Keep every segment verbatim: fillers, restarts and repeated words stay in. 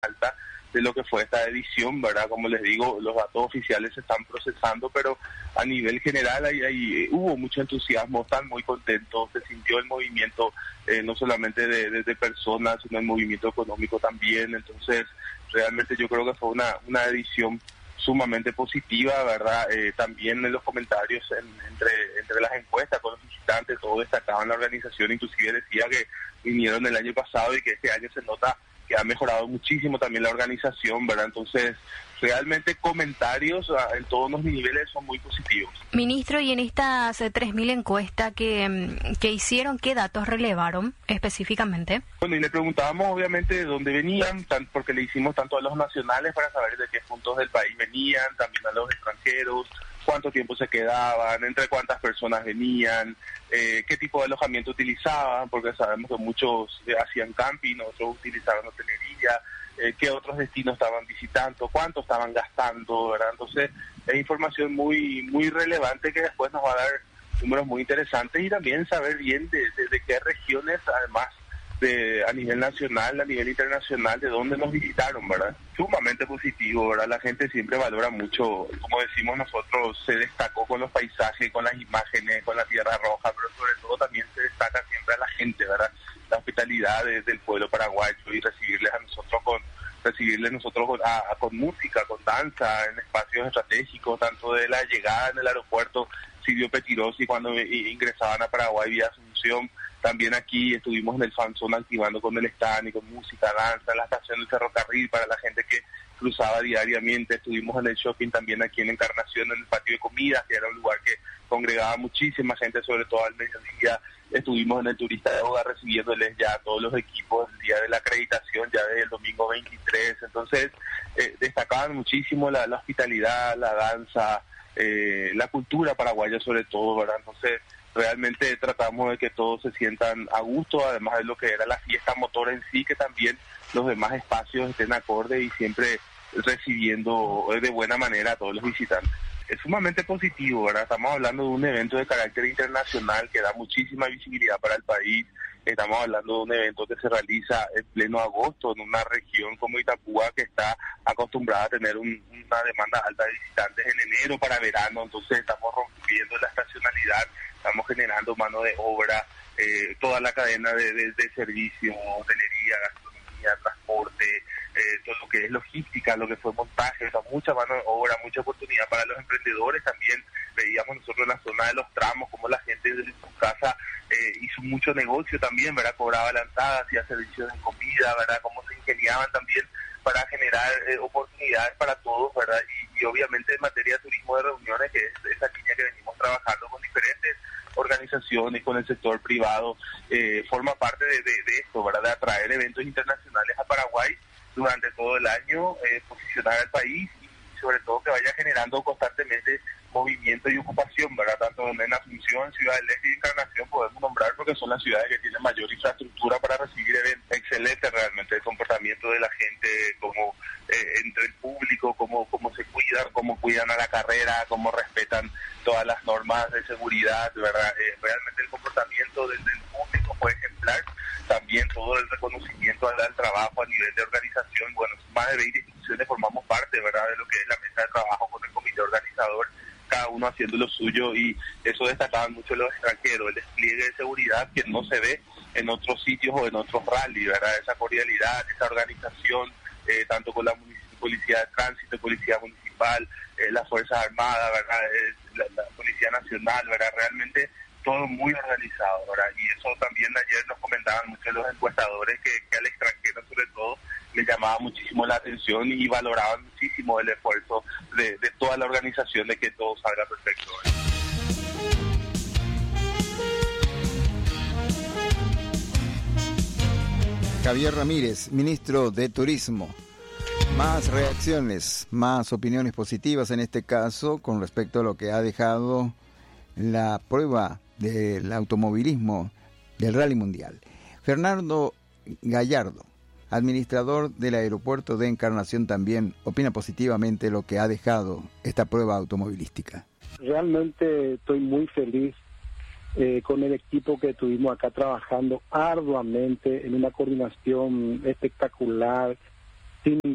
alta de lo que fue esta edición, ¿verdad? Como les digo, los datos oficiales se están procesando, pero a nivel general ahí, ahí hubo mucho entusiasmo, están muy contentos, se sintió el movimiento eh, no solamente de, de, de personas, sino el movimiento económico también. Entonces realmente yo creo que fue una, una edición sumamente positiva, ¿verdad? Eh, también en los comentarios en, entre, entre las encuestas con los visitantes, todos destacaban la organización, inclusive decía que vinieron el año pasado y que este año se nota que ha mejorado muchísimo también la organización, ¿verdad? Entonces, realmente comentarios en todos los niveles son muy positivos. Ministro, y en estas tres mil encuestas que, que hicieron, ¿qué datos relevaron específicamente? Bueno, y le preguntábamos obviamente de dónde venían, tan, porque le hicimos tanto a los nacionales para saber de qué puntos del país venían, también a los extranjeros, cuánto tiempo se quedaban, entre cuántas personas venían, eh, qué tipo de alojamiento utilizaban, porque sabemos que muchos eh, hacían camping, otros utilizaban hotelería, eh, qué otros destinos estaban visitando, cuánto estaban gastando, ¿verdad? Entonces es información muy muy relevante que después nos va a dar números muy interesantes y también saber bien de, de, de qué regiones, además de a nivel nacional, a nivel internacional, de dónde nos visitaron, ¿verdad? Sumamente positivo, ¿verdad? La gente siempre valora mucho, como decimos nosotros, se destacó con los paisajes, con las imágenes, con la tierra roja, pero sobre todo también se destaca siempre a la gente, ¿verdad? La hospitalidad de, del pueblo paraguayo y recibirles a nosotros con recibirles nosotros con, a, a, con música, con danza, en espacios estratégicos, tanto de la llegada en el aeropuerto Silvio Pettirossi cuando ingresaban a Paraguay vía Asunción. También aquí estuvimos en el fan zone activando con el stand y con música, danza, en la estación del ferrocarril para la gente que cruzaba diariamente. Estuvimos en el shopping también aquí en Encarnación, en el patio de comidas, que era un lugar que congregaba muchísima gente, sobre todo al mediodía. Estuvimos en el Turista de Hogar recibiéndoles ya todos los equipos el día de la acreditación, ya desde el domingo veintitrés. Entonces, eh, destacaban muchísimo la, la hospitalidad, la danza, eh, la cultura paraguaya sobre todo, ¿verdad? Entonces, realmente tratamos de que todos se sientan a gusto, además de lo que era la fiesta motor en sí, que también los demás espacios estén acorde y siempre recibiendo de buena manera a todos los visitantes. Es sumamente positivo, ¿verdad? Estamos hablando de un evento de carácter internacional que da muchísima visibilidad para el país. Estamos hablando de un evento que se realiza en pleno agosto en una región como Itapúa, que está acostumbrada a tener un, una demanda alta de visitantes en enero para verano. Entonces estamos rompiendo la estacionalidad, estamos generando mano de obra, eh, toda la cadena de, de, de servicios, hotelería, gastronomía, transporte, eh, todo lo que es logística, lo que fue montaje, o sea, mucha mano de obra, mucha oportunidad para los emprendedores. También veíamos nosotros en la zona de los tramos como la gente desde su casa eh, hizo mucho negocio también, ¿verdad? Cobraba adelantadas, hacía servicios de comida, ¿verdad? Cómo se ingeniaban también para generar eh, oportunidades para todos, ¿verdad? Y, y obviamente en materia de turismo de reuniones, que es esa línea que venimos trabajando con diferentes organizaciones, con el sector privado, eh, forma parte de, de, de esto, ¿verdad? De atraer eventos internacionales a Paraguay durante todo el año, eh, posicionar al país y sobre todo que vaya generando constantemente movimiento y ocupación, ¿verdad? Tanto en Asunción, Ciudad del Este y Encarnación podemos nombrar porque son las ciudades que tienen mayor infraestructura para recibir eventos. Excelente realmente el comportamiento de la gente, como eh, entre el público, cómo, cómo se cuidan, cómo cuidan a la carrera, cómo respetan todas las normas de seguridad, ¿verdad? Eh, realmente el comportamiento del, del público fue ejemplar. También todo el reconocimiento al, al trabajo a nivel de organización. Bueno, más de veinte instituciones formamos parte, ¿verdad?, de lo que es la mesa de trabajo con el comité organizador, cada uno haciendo lo suyo, y eso destacaban mucho los extranjeros, el despliegue de seguridad que no se ve en otros sitios o en otros rallies, ¿verdad? Esa cordialidad, esa organización, eh, tanto con la policía de tránsito, policía municipal, eh, las Fuerzas Armadas, ¿verdad? Eh, la, la Policía Nacional, ¿verdad? Realmente todo muy organizado, ¿verdad? Y eso también ayer nos comentaban muchos los encuestadores que, que al extranjero sobre todo le llamaba muchísimo la atención y valoraban muchísimo el esfuerzo de, de toda la organización de que todo salga perfecto, ¿verdad? Javier Ramírez, ministro de Turismo. Más reacciones, más opiniones positivas en este caso con respecto a lo que ha dejado la prueba del automovilismo del Rally Mundial. Fernando Gallardo, administrador del aeropuerto de Encarnación, también opina positivamente lo que ha dejado esta prueba automovilística. Realmente estoy muy feliz eh, con el equipo que tuvimos acá trabajando arduamente en una coordinación espectacular, sin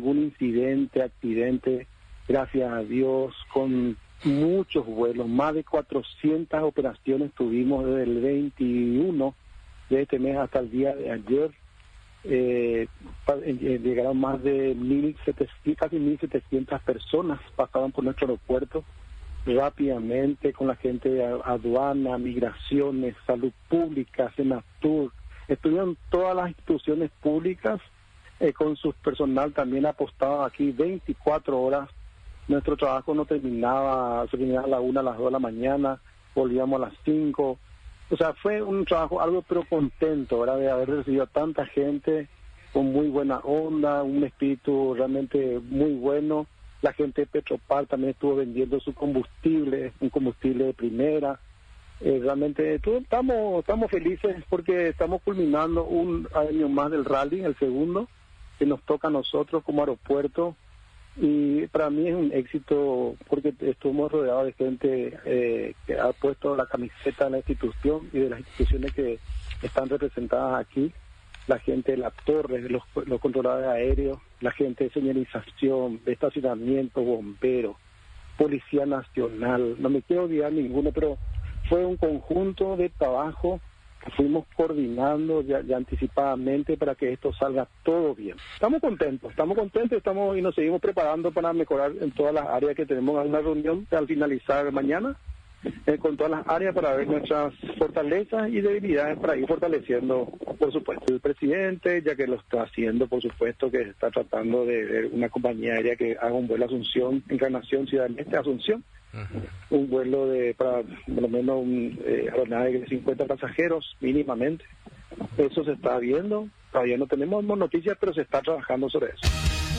ningún incidente, accidente, gracias a Dios, con muchos vuelos, más de cuatrocientas operaciones tuvimos desde el veintiuno de este mes hasta el día de ayer. Eh, llegaron más de mil setecientas, casi mil setecientas personas, pasaban por nuestro aeropuerto rápidamente con la gente de aduana, migraciones, salud pública, Senatur. Estuvieron todas las instituciones públicas eh, con su personal también apostado aquí veinticuatro horas. Nuestro trabajo no terminaba, se terminaba a la una, a las dos de la mañana, volvíamos a las cinco. O sea, fue un trabajo, algo pero contento, ¿verdad?, de haber recibido a tanta gente con muy buena onda, un espíritu realmente muy bueno. La gente de Petropar también estuvo vendiendo su combustible, un combustible de primera. Eh, realmente todo, estamos estamos felices porque estamos culminando un año más del rally, el segundo, que nos toca a nosotros como aeropuerto. Y para mí es un éxito porque estuvimos rodeados de gente eh, que ha puesto la camiseta de la institución y de las instituciones que están representadas aquí. La gente de la torre, los, los controladores aéreos, la gente de señalización, de estacionamiento, bomberos, Policía Nacional. No me quiero olvidar ninguno, pero fue un conjunto de trabajo que fuimos coordinando ya, ya anticipadamente para que esto salga todo bien. Estamos contentos, estamos contentos estamos y nos seguimos preparando para mejorar en todas las áreas que tenemos. Una reunión al finalizar mañana eh, con todas las áreas para ver nuestras fortalezas y debilidades para ir fortaleciendo, por supuesto, el presidente, ya que lo está haciendo, por supuesto, que está tratando de ver una compañía aérea que haga un vuelo Asunción, Encarnación, Ciudad del Este, Asunción. Uh-huh. Un vuelo de para por lo menos un eh, aeronave de cincuenta pasajeros mínimamente. Eso se está viendo, todavía no tenemos noticias, pero se está trabajando sobre eso.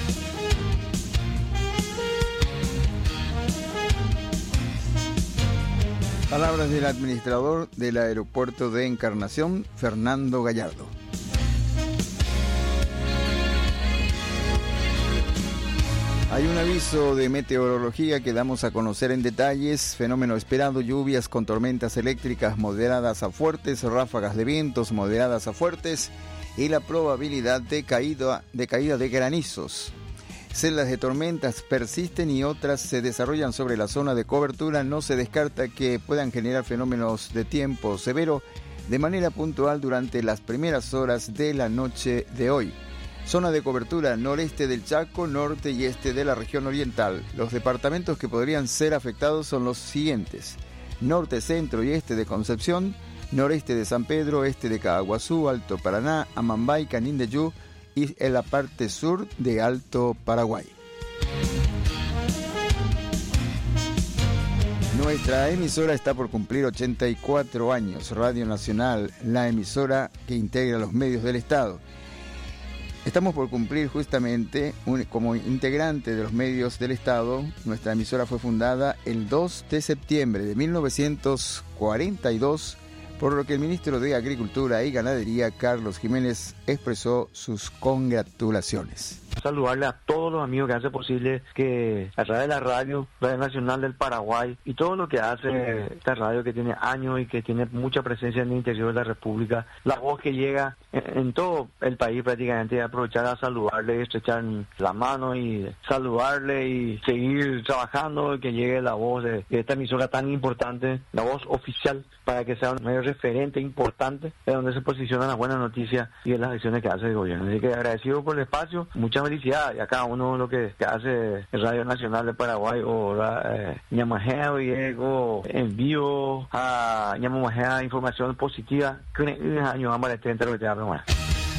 Palabras del administrador del aeropuerto de Encarnación, Fernando Gallardo. Hay un aviso de meteorología que damos a conocer en detalles. Fenómeno esperado: lluvias con tormentas eléctricas moderadas a fuertes, ráfagas de vientos moderadas a fuertes y la probabilidad de caída de, caída de granizos. Celdas de tormentas persisten y otras se desarrollan sobre la zona de cobertura. No se descarta que puedan generar fenómenos de tiempo severo de manera puntual durante las primeras horas de la noche de hoy. Zona de cobertura: noreste del Chaco, norte y este de la región oriental. Los departamentos que podrían ser afectados son los siguientes: norte, centro y este de Concepción, noreste de San Pedro, este de Caaguazú, Alto Paraná, Amambay, Canindeyú y en la parte sur de Alto Paraguay. Nuestra emisora está por cumplir ochenta y cuatro años. Radio Nacional, la emisora que integra los medios del Estado. Estamos por cumplir justamente un, como integrante de los medios del Estado. Nuestra emisora fue fundada el dos de septiembre de mil novecientos cuarenta y dos, por lo que el ministro de Agricultura y Ganadería, Carlos Jiménez, expresó sus congratulaciones. Saludarle a todos los amigos que hacen posible que a través de la radio, Radio Nacional del Paraguay y todo lo que hace esta radio que tiene años y que tiene mucha presencia en el interior de la República, la voz que llega en, en todo el país prácticamente, aprovechar a saludarle, estrechar la mano y saludarle y seguir trabajando y que llegue la voz de, de esta emisora tan importante, la voz oficial, para que sea un medio referente importante de donde se posicionan las buenas noticias y de las acciones que hace el gobierno. Así que agradecido por el espacio, muchas felicidades a cada uno de lo que, que hace el Radio Nacional de Paraguay o eh, Ñamajea Diego, envío a Ñamajea información positiva que un año vamos a estar entre los teatros más.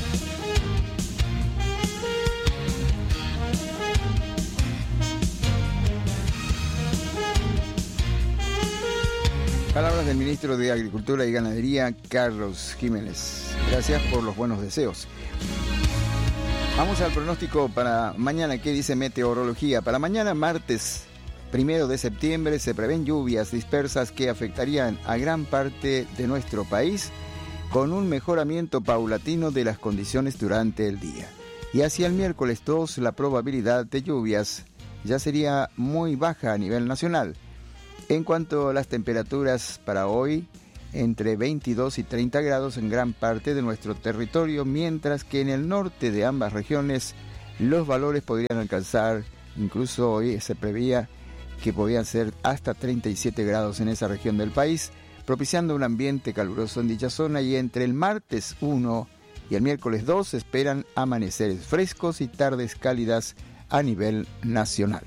Palabras del ministro de Agricultura y Ganadería, Carlos Jiménez. Gracias por los buenos deseos. Vamos al pronóstico para mañana. ¿Qué dice meteorología? Para mañana, martes primero de septiembre, se prevén lluvias dispersas que afectarían a gran parte de nuestro país, con un mejoramiento paulatino de las condiciones durante el día. Y hacia el miércoles dos, la probabilidad de lluvias ya sería muy baja a nivel nacional. En cuanto a las temperaturas para hoy, entre veintidós y treinta grados en gran parte de nuestro territorio, mientras que en el norte de ambas regiones los valores podrían alcanzar, incluso hoy se preveía que podían ser hasta treinta y siete grados en esa región del país, propiciando un ambiente caluroso en dicha zona, y entre el martes uno y el miércoles dos se esperan amaneceres frescos y tardes cálidas a nivel nacional.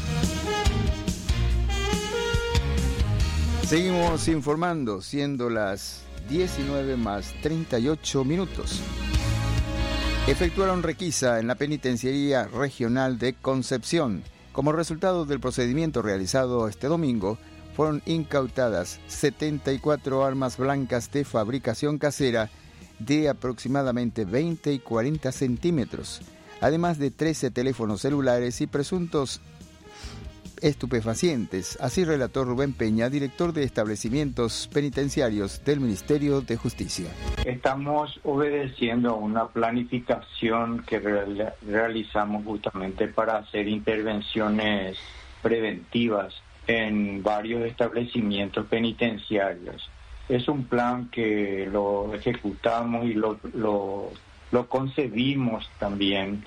Seguimos informando, siendo las diecinueve más treinta y ocho minutos. Efectuaron requisa en la Penitenciaría Regional de Concepción. Como resultado del procedimiento realizado este domingo, fueron incautadas setenta y cuatro armas blancas de fabricación casera de aproximadamente veinte y cuarenta centímetros, además de trece teléfonos celulares y presuntos estupefacientes. Así relató Rubén Peña, director de establecimientos penitenciarios del Ministerio de Justicia. Estamos obedeciendo a una planificación que real, realizamos justamente para hacer intervenciones preventivas en varios establecimientos penitenciarios. Es un plan que lo ejecutamos y lo, lo, lo concebimos también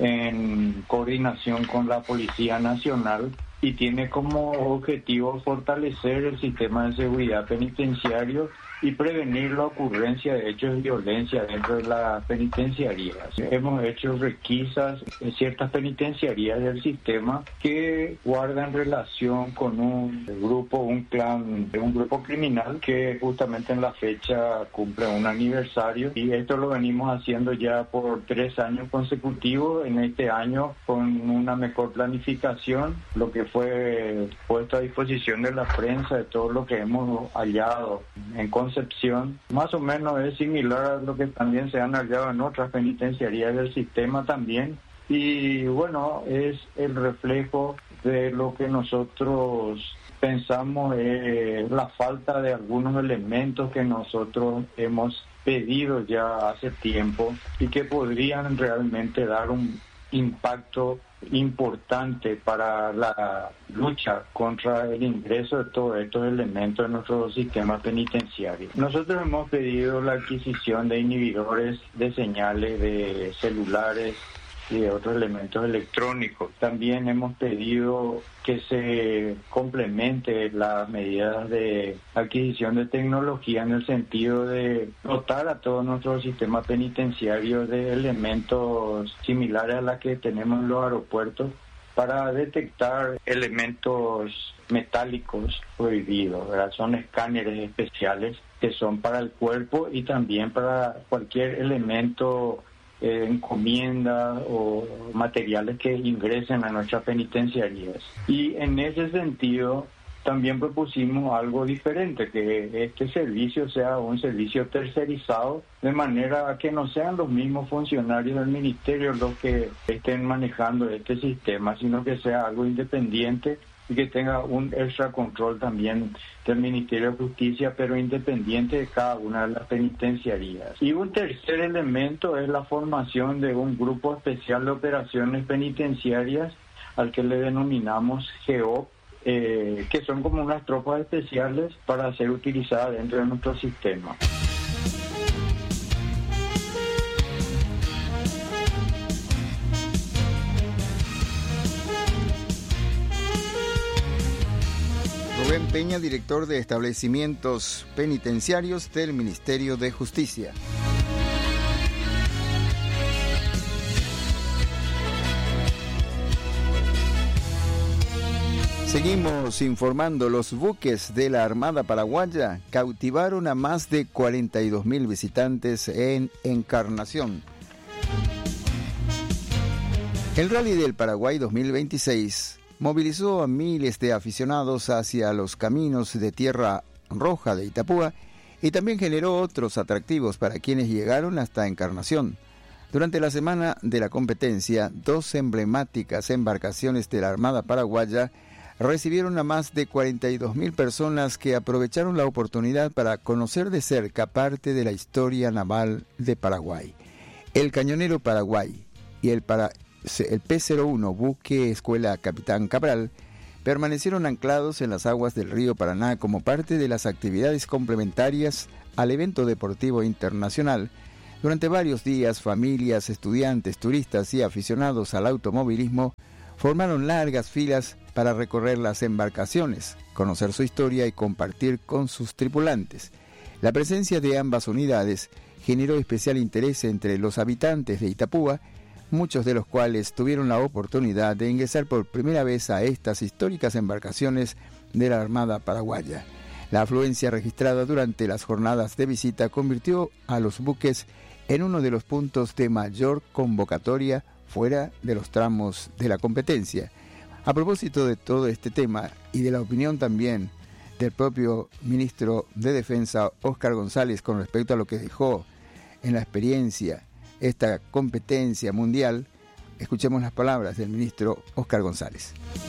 en coordinación con la Policía Nacional, y tiene como objetivo fortalecer el sistema de seguridad penitenciario y prevenir la ocurrencia de hechos de violencia dentro de las penitenciarías. Hemos hecho requisas en ciertas penitenciarías del sistema que guardan relación con un grupo, un clan, un grupo criminal que justamente en la fecha cumple un aniversario, y esto lo venimos haciendo ya por tres años consecutivos. En este año con una mejor planificación, lo que fue puesto a disposición de la prensa de todo lo que hemos hallado en Concepción, más o menos es similar a lo que también se han hallado en otras penitenciarías del sistema también, y bueno, es el reflejo de lo que nosotros pensamos es la falta de algunos elementos que nosotros hemos pedido ya hace tiempo y que podrían realmente dar un impacto importante para la lucha contra el ingreso de todos estos elementos en nuestro sistema penitenciario. Nosotros hemos pedido la adquisición de inhibidores de señales de celulares y de otros elementos electrónicos. También hemos pedido que se complemente las medidas de adquisición de tecnología en el sentido de dotar a todo nuestro sistema penitenciario de elementos similares a los que tenemos en los aeropuertos para detectar elementos metálicos prohibidos, ¿verdad? Son escáneres especiales que son para el cuerpo y también para cualquier elemento Eh, encomiendas o materiales que ingresen a nuestras penitenciarías. Y en ese sentido también propusimos algo diferente, que este servicio sea un servicio tercerizado, de manera que no sean los mismos funcionarios del ministerio los que estén manejando este sistema, sino que sea algo independiente y que tenga un extra control también del Ministerio de Justicia, pero independiente de cada una de las penitenciarías. Y un tercer elemento es la formación de un grupo especial de operaciones penitenciarias, al que le denominamos G O P, eh, que son como unas tropas especiales para ser utilizadas dentro de nuestro sistema. Rubén Peña, director de establecimientos penitenciarios del Ministerio de Justicia. Seguimos informando. Los buques de la Armada Paraguaya cautivaron a más de cuarenta y dos mil visitantes en Encarnación. El Rally del Paraguay dos mil veintiséis movilizó a miles de aficionados hacia los caminos de Tierra Roja de Itapúa y también generó otros atractivos para quienes llegaron hasta Encarnación. Durante la semana de la competencia, dos emblemáticas embarcaciones de la Armada Paraguaya recibieron a más de cuarenta y dos mil personas que aprovecharon la oportunidad para conocer de cerca parte de la historia naval de Paraguay. El Cañonero Paraguay y el para El P cero uno, buque escuela Capitán Cabral, permanecieron anclados en las aguas del río Paraná como parte de las actividades complementarias al evento deportivo internacional, Durante varios días, familias, estudiantes, turistas y aficionados al automovilismo formaron largas filas para recorrer las embarcaciones, conocer su historia y compartir con sus tripulantes. La presencia de ambas unidades generó especial interés entre los habitantes de Itapúa, muchos de los cuales tuvieron la oportunidad de ingresar por primera vez a estas históricas embarcaciones de la Armada Paraguaya. La afluencia registrada durante las jornadas de visita convirtió a los buques en uno de los puntos de mayor convocatoria fuera de los tramos de la competencia. A propósito de todo este tema y de la opinión también del propio ministro de Defensa, Óscar González, con respecto a lo que dejó en la experiencia esta competencia mundial, escuchemos las palabras del ministro Óscar González.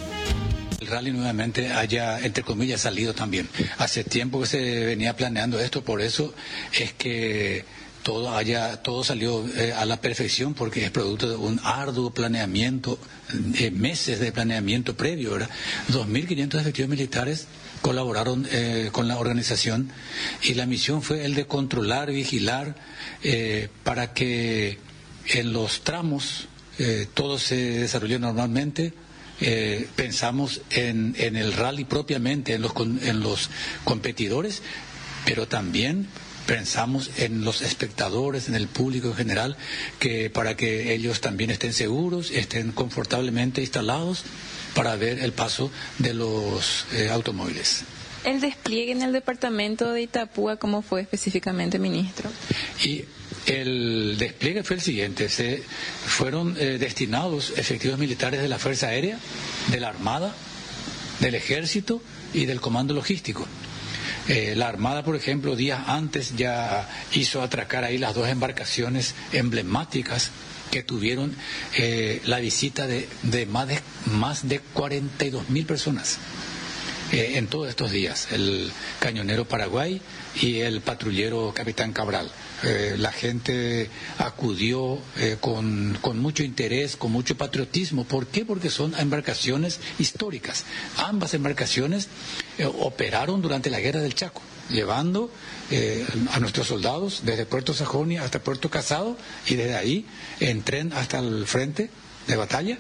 El rally nuevamente haya, entre comillas, salido también. Hace tiempo que se venía planeando esto, por eso es que todo haya todo salió eh, a la perfección, porque es producto de un arduo planeamiento, eh, meses de planeamiento previo, ¿verdad? dos mil quinientos efectivos militares colaboraron eh, con la organización y la misión fue el de controlar, vigilar, eh, para que en los tramos eh, todo se desarrolle normalmente. Eh, pensamos en, en el rally propiamente, en los, en los competidores, pero también pensamos en los espectadores, en el público en general, que para que ellos también estén seguros, estén confortablemente instalados para ver el paso de los eh, automóviles. El despliegue en el departamento de Itapúa, ¿cómo fue específicamente, ministro? Y el despliegue fue el siguiente: se fueron eh, destinados efectivos militares de la Fuerza Aérea, de la Armada, del Ejército y del Comando Logístico. Eh, la Armada, por ejemplo, días antes ya hizo atracar ahí las dos embarcaciones emblemáticas que tuvieron eh, la visita de, de, más de más de cuarenta y dos mil personas eh, en todos estos días, el cañonero Paraguay y el patrullero Capitán Cabral. Eh, la gente acudió eh, con, con mucho interés, con mucho patriotismo. ¿Por qué? Porque son embarcaciones históricas. Ambas embarcaciones eh, operaron durante la Guerra del Chaco, llevando eh, a nuestros soldados desde Puerto Sajonia hasta Puerto Casado y desde ahí en tren hasta el frente de batalla.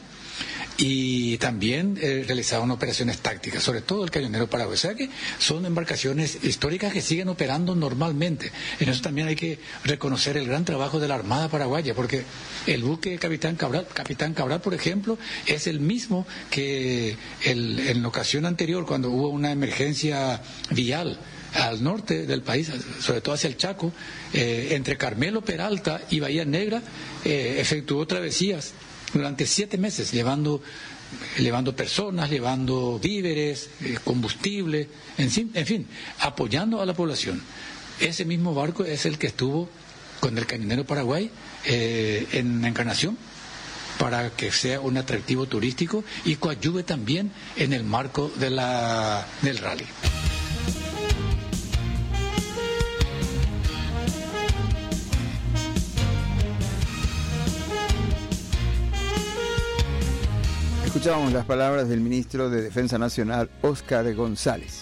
Y también eh, realizaban operaciones tácticas, sobre todo el cañonero Paraguay. O sea que son embarcaciones históricas que siguen operando normalmente. En eso también hay que reconocer el gran trabajo de la Armada Paraguaya, porque el buque Capitán Cabral, Capitán Cabral, por ejemplo, es el mismo que el, en la ocasión anterior, cuando hubo una emergencia vial al norte del país, sobre todo hacia el Chaco, eh, entre Carmelo Peralta y Bahía Negra, eh, efectuó travesías durante siete meses, llevando, llevando personas, llevando víveres, eh, combustible, en fin, en fin, apoyando a la población. Ese mismo barco es el que estuvo con el cañonero Paraguay eh, en Encarnación, para que sea un atractivo turístico y coadyuve también en el marco de la, del rally. Escuchábamos las palabras del ministro de Defensa Nacional, Óscar González.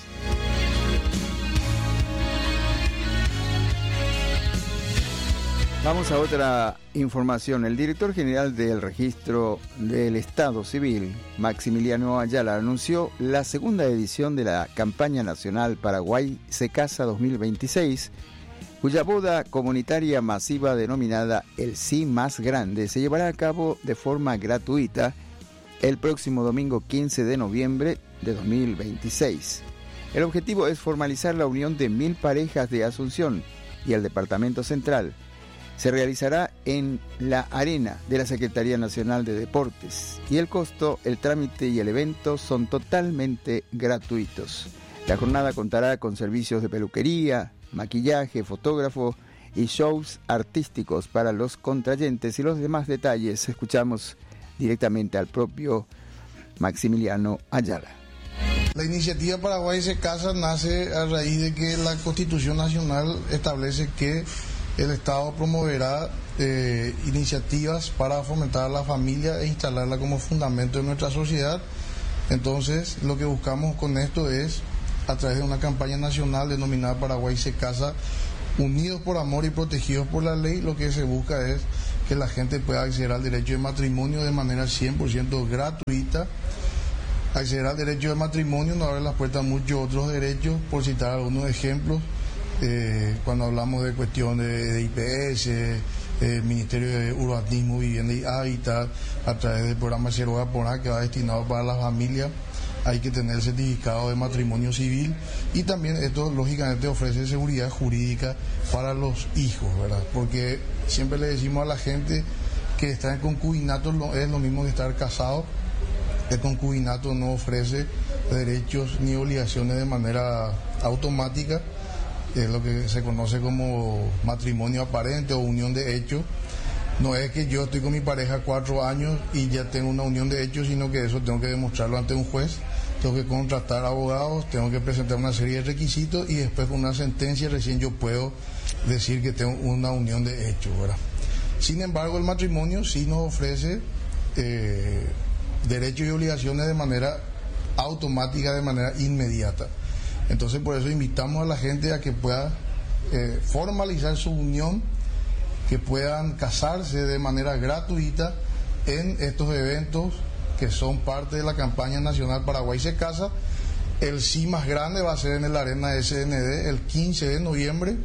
Vamos a otra información. El director general del Registro del Estado Civil, Maximiliano Ayala, anunció la segunda edición de la campaña nacional Paraguay se casa dos mil veintiséis, cuya boda comunitaria masiva denominada El Sí Más Grande se llevará a cabo de forma gratuita el próximo domingo quince de noviembre de dos mil veintiséis. El objetivo es formalizar la unión de mil parejas de Asunción y el Departamento Central. Se realizará en la arena de la Secretaría Nacional de Deportes y el costo, el trámite y el evento son totalmente gratuitos. La jornada contará con servicios de peluquería, maquillaje, fotógrafo y shows artísticos para los contrayentes, y los demás detalles escuchamos directamente al propio Maximiliano Ayala. La iniciativa Paraguay se casa nace a raíz de que la Constitución Nacional establece que el Estado promoverá eh, iniciativas para fomentar la familia e instalarla como fundamento de nuestra sociedad. Entonces, lo que buscamos con esto es, a través de una campaña nacional denominada Paraguay se casa, unidos por amor y protegidos por la ley, lo que se busca es que la gente pueda acceder al derecho de matrimonio de manera cien por ciento gratuita. Acceder al derecho de matrimonio nos abre las puertas a muchos otros derechos, por citar algunos ejemplos. Eh, cuando hablamos de cuestiones de, de I P S, el Ministerio de Urbanismo, Vivienda y Hábitat, a través del programa Ceroga Porá, que va destinado para las familias, hay que tener el certificado de matrimonio civil, y también esto lógicamente ofrece seguridad jurídica para los hijos, ¿verdad? Porque siempre le decimos a la gente que estar en concubinato no es lo mismo que estar casado. El concubinato no ofrece derechos ni obligaciones de manera automática. Es lo que se conoce como matrimonio aparente o unión de hecho. No es que yo estoy con mi pareja cuatro años y ya tengo una unión de hecho, sino que eso tengo que demostrarlo ante un juez, tengo que contratar abogados, tengo que presentar una serie de requisitos y después con una sentencia recién yo puedo decir que tengo una unión de hecho, ¿verdad? Sin embargo, el matrimonio sí nos ofrece eh, derechos y obligaciones de manera automática, de manera inmediata. Entonces por eso invitamos a la gente a que pueda eh, formalizar su unión, que puedan casarse de manera gratuita en estos eventos que son parte de la campaña nacional Paraguay se casa. El sí más grande va a ser en el Arena S N D el quince de noviembre.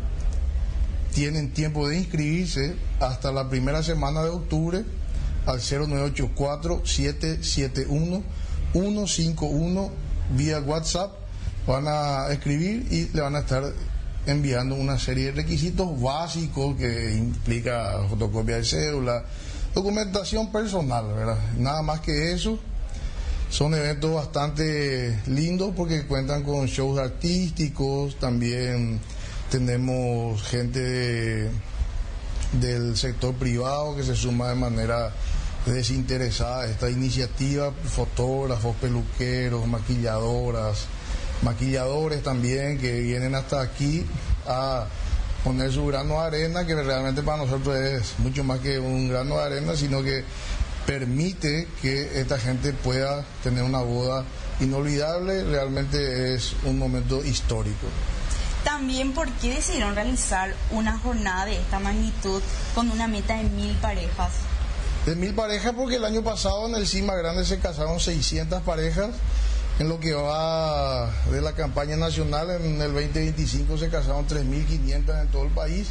Tienen tiempo de inscribirse hasta la primera semana de octubre al cero nueve ocho cuatro, siete siete uno, uno cinco uno vía WhatsApp. Van a escribir y le van a estar enviando una serie de requisitos básicos que implica fotocopia de cédula, documentación personal, ¿verdad? Nada más que eso. Son eventos bastante lindos porque cuentan con shows artísticos, también tenemos gente de, del sector privado que se suma de manera desinteresada a esta iniciativa, fotógrafos, peluqueros, maquilladoras, maquilladores también que vienen hasta aquí a poner su grano de arena, que realmente para nosotros es mucho más que un grano de arena, sino que permite que esta gente pueda tener una boda inolvidable. Realmente es un momento histórico. También, ¿por qué decidieron realizar una jornada de esta magnitud con una meta de mil parejas? De mil parejas porque el año pasado en el Cima Grande se casaron seiscientas parejas. En lo que va de la campaña nacional, en el veinte veinticinco se casaron tres mil quinientas en todo el país.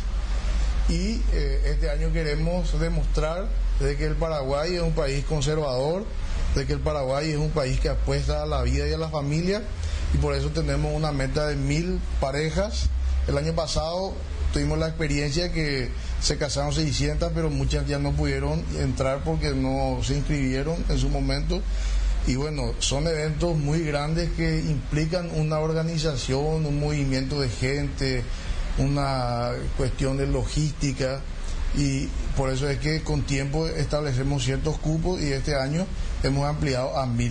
Y eh, este año queremos demostrar de que el Paraguay es un país conservador, de que el Paraguay es un país que apuesta a la vida y a la familia, y por eso tenemos una meta de mil parejas. El año pasado tuvimos la experiencia que se casaron seiscientas, pero muchas ya no pudieron entrar porque no se inscribieron en su momento. Y bueno, son eventos muy grandes que implican una organización, un movimiento de gente, una cuestión de logística, y por eso es que con tiempo establecemos ciertos cupos y este año hemos ampliado a mil.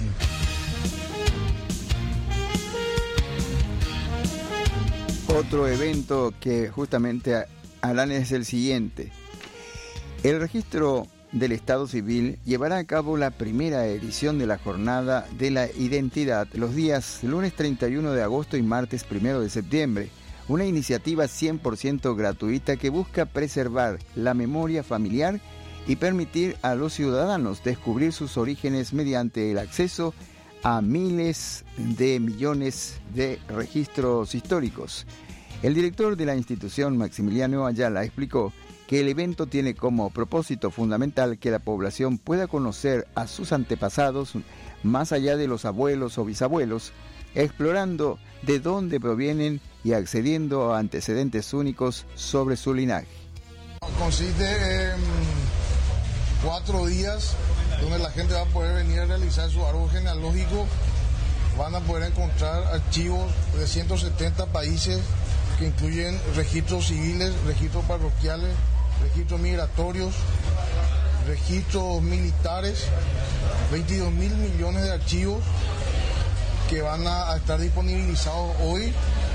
Otro evento que justamente harán es el siguiente. El registro del Estado Civil llevará a cabo la primera edición de la Jornada de la Identidad los días lunes treinta y uno de agosto y martes primero de septiembre. Una iniciativa cien por ciento gratuita que busca preservar la memoria familiar y permitir a los ciudadanos descubrir sus orígenes mediante el acceso a miles de millones de registros históricos. El director de la institución, Maximiliano Ayala, explicó que el evento tiene como propósito fundamental que la población pueda conocer a sus antepasados más allá de los abuelos o bisabuelos, explorando de dónde provienen y accediendo a antecedentes únicos sobre su linaje. Consiste en cuatro días donde la gente va a poder venir a realizar su árbol genealógico. Van a poder encontrar archivos de ciento setenta países que incluyen registros civiles, registros parroquiales, registros migratorios, registros militares, veintidós mil millones de archivos que van a estar disponibilizados hoy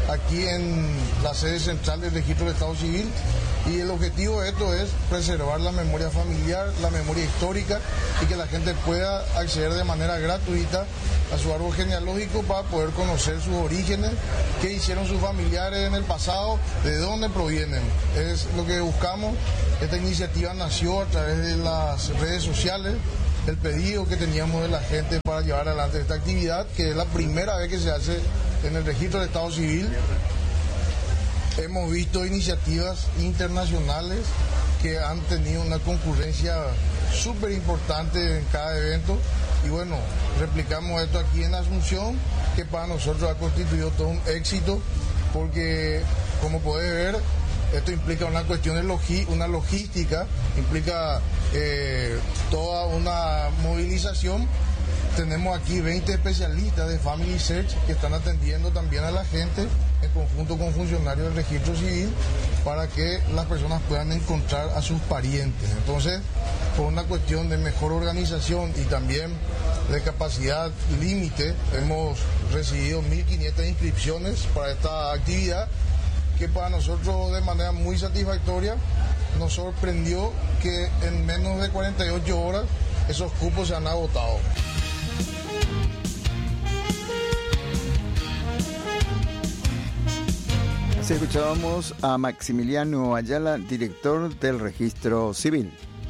aquí en la sede central del Registro del Estado Civil, y el objetivo de esto es preservar la memoria familiar, la memoria histórica, y que la gente pueda acceder de manera gratuita a su árbol genealógico para poder conocer sus orígenes, qué hicieron sus familiares en el pasado, de dónde provienen. Es lo que buscamos. Esta iniciativa nació a través de las redes sociales, el pedido que teníamos de la gente para llevar adelante esta actividad, que es la primera vez que se hace en el Registro del Estado Civil. Hemos visto iniciativas internacionales que han tenido una concurrencia súper importante en cada evento, y bueno, replicamos esto aquí en Asunción, que para nosotros ha constituido todo un éxito, porque como podés ver, esto implica una cuestión de logi- una logística, implica eh, toda una movilización. Tenemos aquí veinte especialistas de Family Search que están atendiendo también a la gente en conjunto con funcionarios del Registro Civil para que las personas puedan encontrar a sus parientes. Entonces, por una cuestión de mejor organización y también de capacidad límite, hemos recibido mil quinientas inscripciones para esta actividad, que para nosotros de manera muy satisfactoria nos sorprendió que en menos de cuarenta y ocho horas esos cupos se han agotado. Así escuchábamos a Maximiliano Ayala, director del Registro Civil.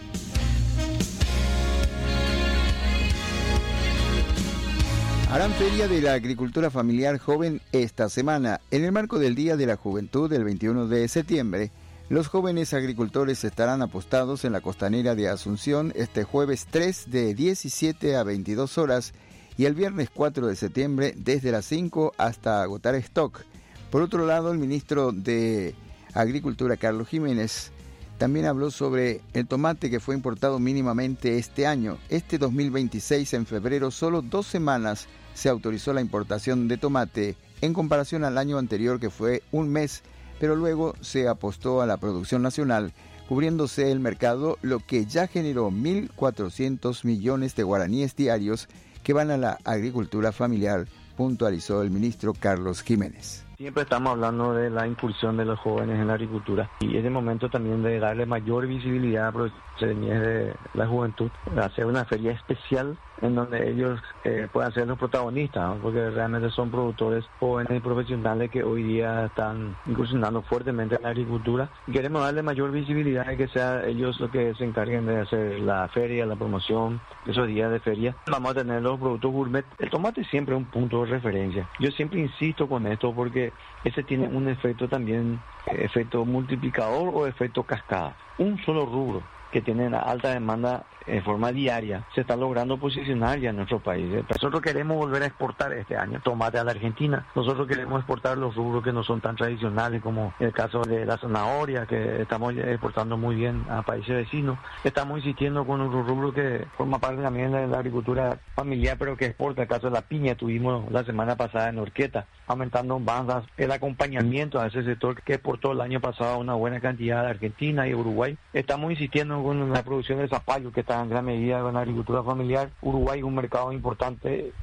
Harán feria de la agricultura familiar joven esta semana. En el marco del Día de la Juventud del veintiuno de septiembre, los jóvenes agricultores estarán apostados en la costanera de Asunción este jueves tres de diecisiete a veintidós horas y el viernes cuatro de septiembre desde las cinco hasta agotar stock. Por otro lado, el ministro de Agricultura, Carlos Jiménez, también habló sobre el tomate que fue importado mínimamente este año. Este dos mil veintiséis, en febrero, solo dos semanas se autorizó la importación de tomate en comparación al año anterior, que fue un mes, pero luego se apostó a la producción nacional, cubriéndose el mercado, lo que ya generó mil cuatrocientos millones de guaraníes diarios que van a la agricultura familiar, puntualizó el ministro Carlos Jiménez. Siempre estamos hablando de la incursión de los jóvenes en la agricultura, y es el momento también de darle mayor visibilidad a los de la juventud, hacer una feria especial en donde ellos eh, puedan ser los protagonistas, ¿no? Porque realmente son productores jóvenes y profesionales que hoy día están incursionando fuertemente en la agricultura, y queremos darle mayor visibilidad y que sea ellos los que se encarguen de hacer la feria, la promoción, esos días de feria. Vamos a tener los productos gourmet. El tomate siempre es un punto de referencia. Yo siempre insisto con esto porque ese tiene un efecto también, efecto multiplicador o efecto cascada. Un solo rubro que tiene una alta demanda en forma diaria, se está logrando posicionar ya en nuestro país. Nosotros queremos volver a exportar este año tomate a la Argentina. Nosotros queremos exportar los rubros que no son tan tradicionales, como el caso de la zanahoria, que estamos exportando muy bien a países vecinos. Estamos insistiendo con otro rubro que forma parte también de la agricultura familiar, pero que exporta. El caso de la piña tuvimos la semana pasada en Orqueta, aumentando bandas, el acompañamiento a ese sector que exportó el año pasado una buena cantidad de Argentina y Uruguay. Estamos insistiendo con la producción de zapallo, que está en gran medida con la agricultura familiar. Uruguay es un mercado importante,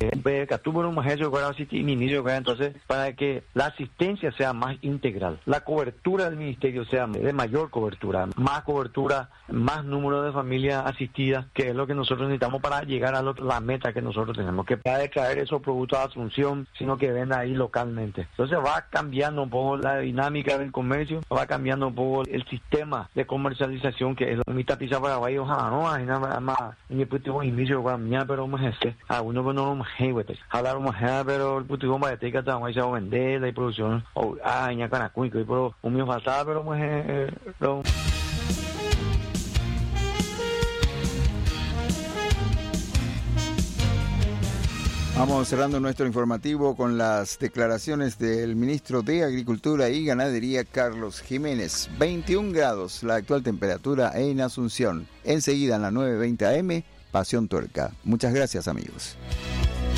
entonces para que la asistencia sea más integral, la cobertura del ministerio sea de mayor cobertura, más cobertura, más número de familias asistidas, que es lo que nosotros necesitamos para llegar a lo, la meta que nosotros tenemos, que pueda traer esos productos a Asunción, sino que venda ahí localmente. Entonces va cambiando un poco la dinámica del comercio, va cambiando un poco el sistema de comercialización, que es la mitad pizza Paraguay, ojalá no hay nada más ni puto inicio con mía, pero más este a uno que no me hay güey hablar más pero el puto bomba de teca también se va a vender la producción o ah ya kana cuico pero un mío faltaba pero más pero Vamos cerrando nuestro informativo con las declaraciones del ministro de Agricultura y Ganadería, Carlos Jiménez. veintiún grados la actual temperatura en Asunción. Enseguida en la nueve veinte A M, Pasión Tuerca. Muchas gracias, amigos.